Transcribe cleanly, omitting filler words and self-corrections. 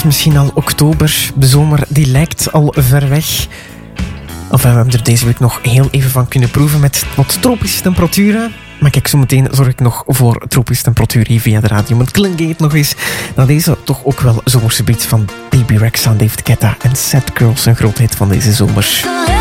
is misschien al oktober. De zomer die lijkt al ver weg. Of we hebben er deze week nog heel even van kunnen proeven met wat tropische temperaturen. Maar kijk, zometeen zorg ik nog voor tropische temperatuur hier via de radio. Maar het klinkt het nog eens naar deze toch ook wel zomerse beats van Baby Rexha, David Guetta en Sad Girls, een groot hit van deze zomer.